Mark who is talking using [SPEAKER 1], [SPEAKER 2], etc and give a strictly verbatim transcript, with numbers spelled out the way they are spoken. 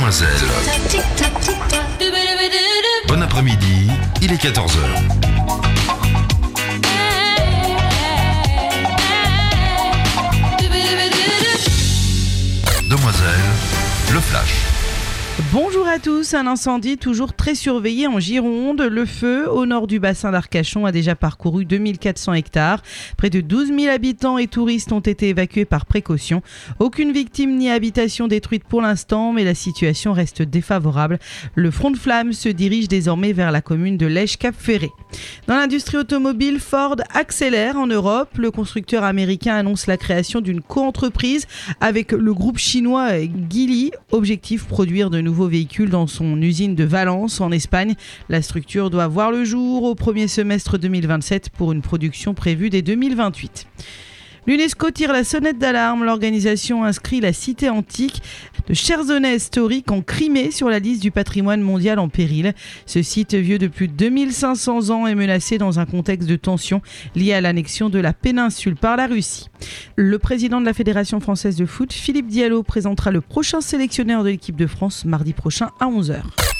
[SPEAKER 1] Demoiselle. Bon après-midi, il est quatorze heures. Demoiselle, le flash.
[SPEAKER 2] Bonjour à tous, un incendie toujours très surveillé en Gironde. Le feu au nord du bassin d'Arcachon a déjà parcouru deux mille quatre cents hectares. Près de douze mille habitants et touristes ont été évacués par précaution. Aucune victime ni habitation détruite pour l'instant, mais la situation reste défavorable. Le front de flamme se dirige désormais vers la commune de Lège-Cap-Ferré. Dans l'industrie automobile, Ford accélère en Europe. Le constructeur américain annonce la création d'une co-entreprise avec le groupe chinois Geely. Objectif, produire de nouveaux véhicules dans son usine de Valence en Espagne. La structure doit voir le jour au premier semestre deux mille vingt-sept pour une production prévue dès deux mille vingt-huit. L'UNESCO tire la sonnette d'alarme. L'organisation inscrit la cité antique de Chersonèse historique en Crimée sur la liste du patrimoine mondial en péril. Ce site vieux de plus de deux mille cinq cents ans est menacé dans un contexte de tension lié à l'annexion de la péninsule par la Russie. Le président de la Fédération française de foot, Philippe Diallo, présentera le prochain sélectionneur de l'équipe de France mardi prochain à onze heures.